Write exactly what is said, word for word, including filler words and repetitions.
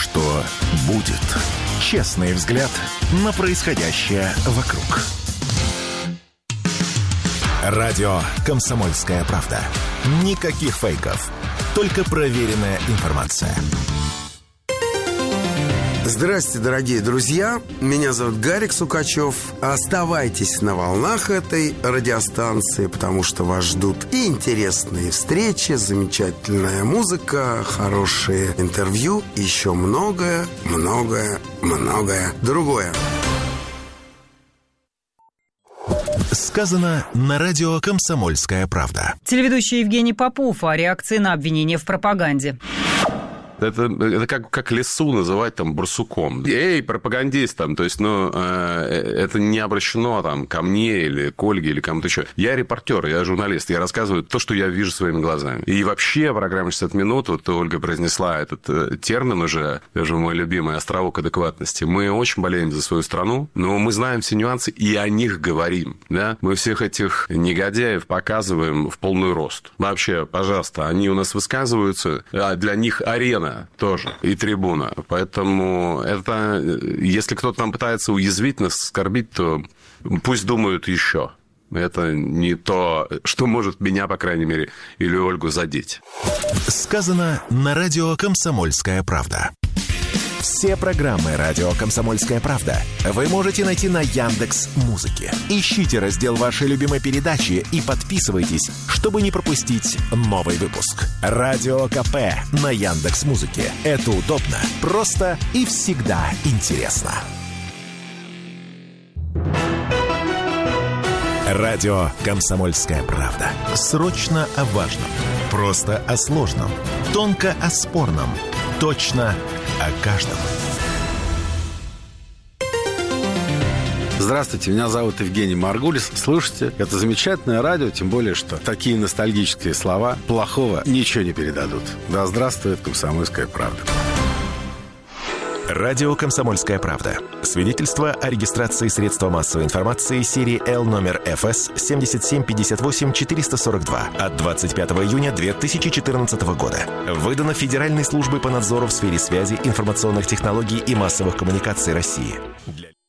что будет. Честный взгляд на происходящее вокруг. Радио «Комсомольская правда». Никаких фейков. Только проверенная информация. Здравствуйте, дорогие друзья. Меня зовут Гарик Сукачев. Оставайтесь на волнах этой радиостанции, потому что вас ждут и интересные встречи, замечательная музыка, хорошие интервью, и еще многое, многое, многое другое. Сказано на радио «Комсомольская правда». Телеведущий Евгений Попов о реакции на обвинение в пропаганде. Это, это как, как лесу называть там барсуком. Эй, пропагандист там, то есть, ну, э, это не обращено там ко мне или к Ольге или кому-то еще. Я репортер, я журналист, я рассказываю то, что я вижу своими глазами. И вообще программа шестьдесят минут, вот Ольга произнесла этот э, термин уже, даже мой любимый, островок адекватности. Мы очень болеем за свою страну, но мы знаем все нюансы и о них говорим, да. Мы всех этих негодяев показываем в полный рост. Вообще, пожалуйста, они у нас высказываются, а для них арена тоже, и трибуна. Поэтому это, если кто-то там пытается уязвить нас, оскорбить, то пусть думают еще. Это не то, что может меня, по крайней мере, или Ольгу задеть. Сказано на радио «Комсомольская правда». Все программы радио «Комсомольская правда» вы можете найти на Яндекс.Музыке. Ищите раздел вашей любимой передачи и подписывайтесь, чтобы не пропустить новый выпуск. Радио КП на Яндекс.Музыке. Это удобно, просто и всегда интересно. Радио «Комсомольская правда». Срочно о важном. Просто о сложном. Тонко о спорном. Точно о каждом. Здравствуйте, меня зовут Евгений Маргулис. Слушайте, это замечательное радио, тем более, что такие ностальгические слова плохого ничего не передадут. Да здравствует «Комсомольская правда». Радио «Комсомольская правда». Свидетельство о регистрации средства массовой информации серии Л номер эф эс семь семь пять восемь четыре сорок два от двадцать пятого июня две тысячи четырнадцатого года. Выдано Федеральной службой по надзору в сфере связи, информационных технологий и массовых коммуникаций России.